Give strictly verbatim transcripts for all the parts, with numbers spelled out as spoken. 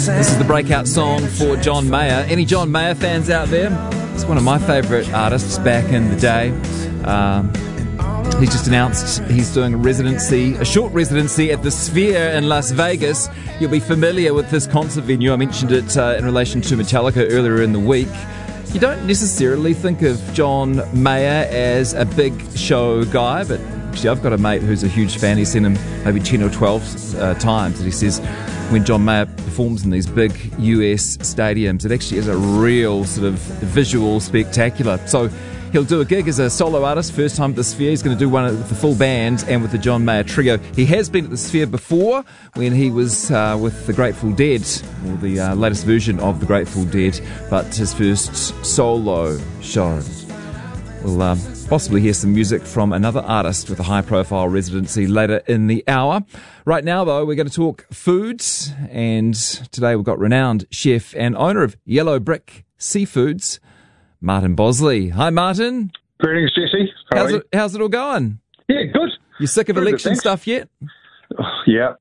This is the breakout song for John Mayer. Any John Mayer fans out there? He's one of my favourite artists back in the day. Um, he's just announced he's doing a residency, a short residency at the Sphere in Las Vegas. You'll be familiar with this concert venue. I mentioned it uh, in relation to Metallica earlier in the week. You don't necessarily think of John Mayer as a big show guy, but actually I've got a mate who's a huge fan. He's seen him maybe ten or twelve uh, times, and he says when John Mayer performs in these big U S stadiums, it actually is a real sort of visual spectacular. So he'll do a gig as a solo artist, first time at the Sphere. He's going to do one with the full band and with the John Mayer Trio. He has been at the Sphere before when he was uh, with the Grateful Dead, or the uh, latest version of the Grateful Dead, but his first solo show. We'll um, possibly hear some music from another artist with a high-profile residency later in the hour. Right now, though, we're going to talk foods, and today we've got renowned chef and owner of Yellow Brick Seafoods, Martin Bosley. Hi, Martin. Greetings, Jesse. How how's are it, how's it all going? you? Yeah, good. You sick of Good, election thanks. stuff yet? Oh, yeah.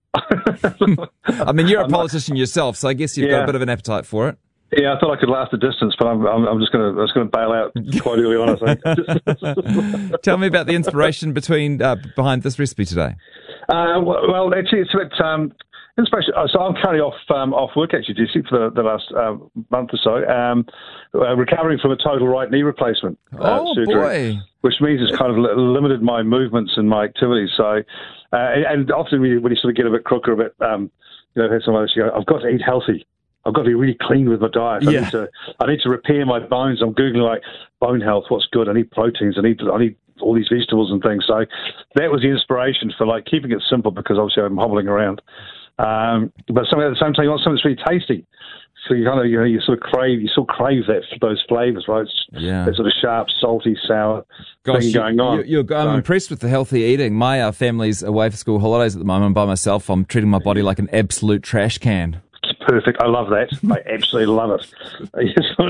I mean, you're a politician yourself, so I guess you've got Yeah. a bit of an appetite for it. Yeah, I thought I could last the distance, but I'm, I'm, I'm just going to, I was going to bail out quite early on, I think. Tell me about the inspiration between uh, behind this recipe today. uh, well, well, actually, it's a bit um, inspiration. uh, So I'm currently off um, off work, actually, Jesse, for the, the last uh, month or so, um, uh, recovering from a total right knee replacement uh, Oh, surgery, boy. which means it's kind of li- limited my movements and my activities. So, uh, and, and often when you, when you sort of get a bit crook or a bit, um, you know, have someone else, you go, I've got to eat healthy. I've got to be really clean with my diet. I, Yeah. need to, I need to repair my bones. I'm Googling like bone health, what's good. I need proteins. I need, I need all these vegetables and things. So that was the inspiration for like keeping it simple, because obviously I'm hobbling around. Um, but some, at the same time, you want something that's really tasty. So you kind of, you know, you sort of crave, you still crave that, those flavours, right? It's Yeah. that sort of sharp, salty, sour Gosh, thing going on. You, you're, I'm So- impressed with the healthy eating. My uh, family's away for school holidays at the moment. By myself, I'm treating my body like an absolute trash can. Perfect. I love that. I absolutely love it.